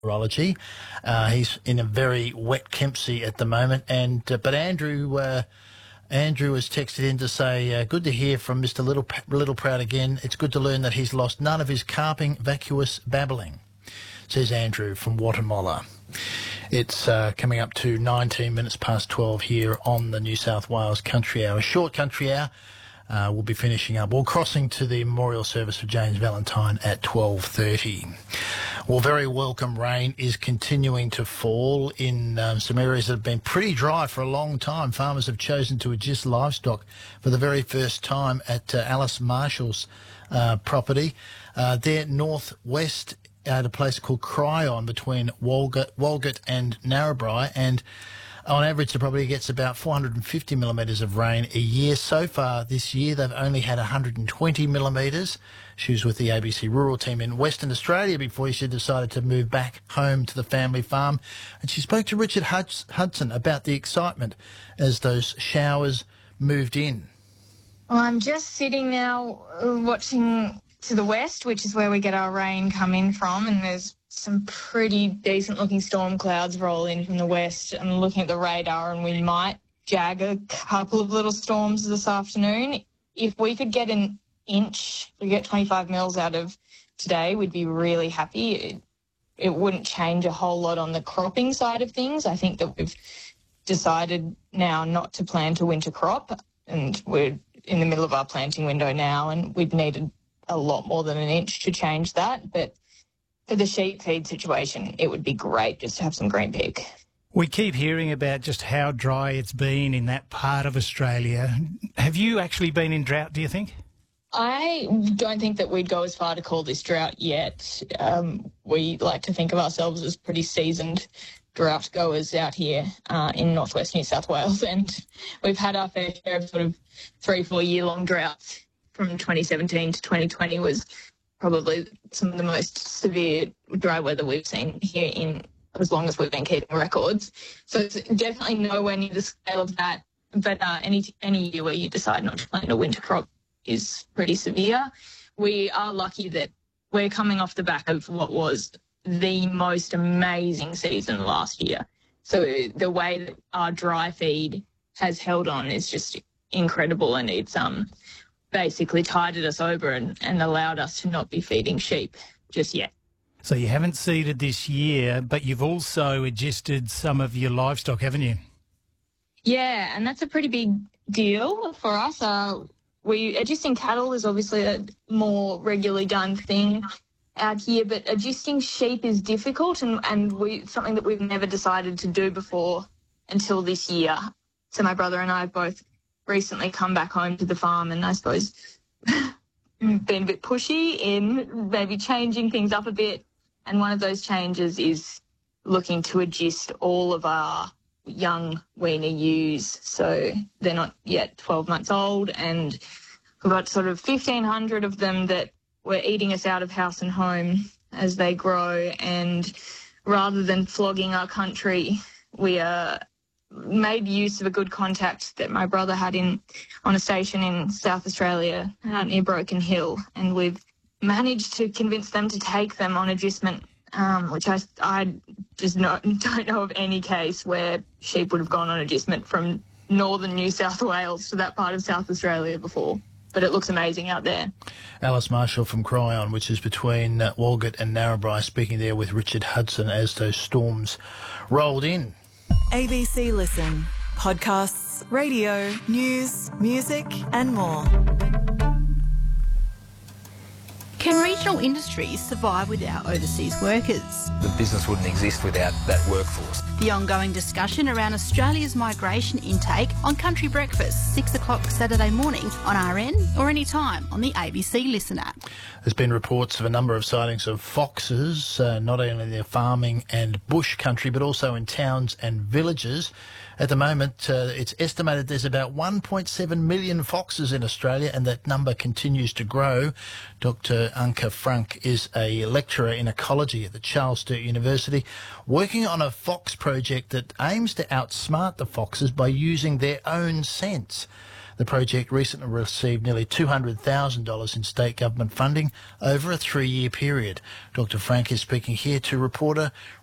meteorology. He's in a very wet Kempsey at the moment, and but Andrew has texted in to say, good to hear from Mr. Little Proud again. It's good to learn that he's lost none of his carping, vacuous babbling, says Andrew from Guatemala. It's coming up to 19 minutes past 12 here on the New South Wales Country Hour. A short country hour. We'll be finishing up. We're crossing to the memorial service for James Valentine at 12:30. Well, very welcome rain is continuing to fall in some areas that have been pretty dry for a long time. Farmers have chosen to adjust livestock for the very first time at Alice Marshall's property. There northwest at a place called Cryon between Walgett and Narrabri, and on average, the property gets about 450 millimetres of rain a year. So far this year, they've only had 120 millimetres. She was with the ABC Rural team in Western Australia before she decided to move back home to the family farm. And she spoke to Richard Hudson about the excitement as those showers moved in. Well, I'm just sitting now watching to the west, which is where we get our rain coming from, and there's some pretty decent-looking storm clouds roll in from the west. I'm looking at the radar, and we might jag a couple of little storms this afternoon. If we could get an inch, we get 25 mils out of today, we'd be really happy. It wouldn't change a whole lot on the cropping side of things. I think that we've decided now not to plant a winter crop, and we're in the middle of our planting window now, and we'd needed a lot more than an inch to change that. But for the sheep feed situation, it would be great just to have some green pig. We keep hearing about just how dry it's been in that part of Australia. Have you actually been in drought, do you think? I don't think that we'd go as far to call this drought yet. We like to think of ourselves as pretty seasoned drought goers out here in northwest New South Wales, and we've had our fair share of sort of 3-4 year long droughts. From 2017 to 2020 was probably some of the most severe dry weather we've seen here in as long as we've been keeping records. So it's definitely nowhere near the scale of that. But any year where you decide not to plant a winter crop is pretty severe. We are lucky that we're coming off the back of what was the most amazing season last year. So the way that our dry feed has held on is just incredible, and it's basically tided us over and allowed us to not be feeding sheep just yet. So you haven't seeded this year, but you've also adjusted some of your livestock, haven't you? Yeah, and that's a pretty big deal for us. Adjusting cattle is obviously a more regularly done thing out here, but adjusting sheep is difficult and something that we've never decided to do before until this year. So my brother and I have both recently come back home to the farm, and I suppose been a bit pushy in maybe changing things up a bit. And one of those changes is looking to adjust all of our young weaner ewes. So they're not yet 12 months old, and we've got sort of 1,500 of them that were eating us out of house and home as they grow. And rather than flogging our country, we made use of a good contact that my brother had on a station in South Australia out near Broken Hill, and we've managed to convince them to take them on adjustment, which I just don't know of any case where sheep would have gone on adjustment from northern New South Wales to that part of South Australia before. But it looks amazing out there. Alice Marshall from Cryon, which is between Walgett and Narrabri, speaking there with Richard Hudson as those storms rolled in. ABC Listen. Podcasts, radio, news, music and more. Can regional industries survive without overseas workers? The business wouldn't exist without that workforce. The ongoing discussion around Australia's migration intake on Country Breakfast, 6 o'clock Saturday morning on RN or anytime on the ABC Listen app. There's been reports of a number of sightings of foxes, not only in the farming and bush country, but also in towns and villages. At the moment, it's estimated there's about 1.7 million foxes in Australia, and that number continues to grow. Dr. Anke Frank is a lecturer in ecology at the Charles Sturt University, working on a fox project that aims to outsmart the foxes by using their own scents. The project recently received nearly $200,000 in state government funding over a 3-year period. Dr. Frank is speaking here to reporter